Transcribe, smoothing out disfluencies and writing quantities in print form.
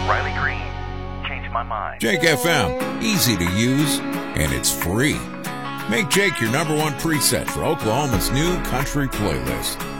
Riley Green, changed my mind. Jake FM, easy to use, and it's free. Make Jake your number one preset for Oklahoma's new country playlist.